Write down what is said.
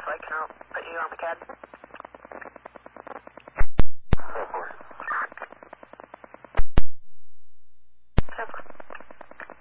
flight, can I put you on the cabin?